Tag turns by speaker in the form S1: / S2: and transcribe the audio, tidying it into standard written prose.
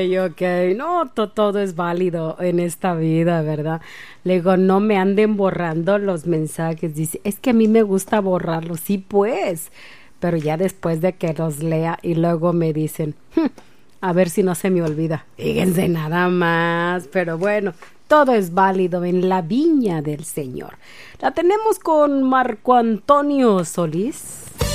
S1: Ok, no, todo es válido en esta vida, ¿verdad? Le digo, no me anden borrando los mensajes. Dice, es que a mí me gusta borrarlos. Sí, pues. Pero ya después de que los lea y luego me dicen, a ver si no se me olvida. Fíjense nada más. Pero bueno, todo es válido en la viña del Señor. La tenemos con Marco Antonio Solís.